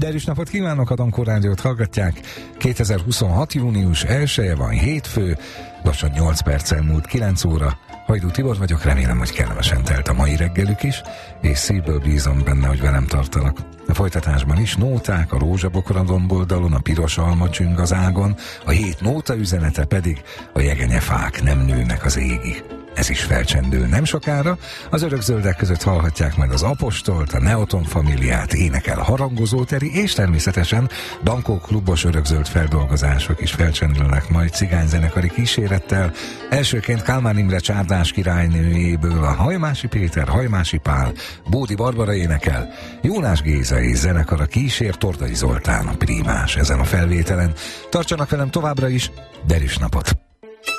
Derűs napot kívánok, a Dankó Rádiót hallgatják. 2026. június 1-e van, hétfő, lassan 8 perccel múlt 9 óra. Hajdú Tibor vagyok, remélem, hogy kellemesen telt a mai reggelük is, és szívből bízom benne, hogy velem tartanak. A folytatásban is nóták, a rózsabokor a domboldalon, a piros alma csüng az ágon, a hét nóta üzenete pedig a jegenyefák nem nőnek az égig. Ez is felcsendül nem sokára, az örökzöldek között hallhatják meg az Apostolt, a Neoton Familiát, énekel a Harangozó Teri, és természetesen Dankó klubos örökzöld feldolgozások is felcsendülnek majd cigányzenekari kísérettel. Elsőként Kálmán Imre csárdás királynőjéből a Hajmási Péter, Hajmási Pál, Bódi Barbara énekel, Jónás Géza és zenekara kísér, Tordai Zoltán a prímás ezen a felvételen. Tartsanak velem továbbra is, derűs napot!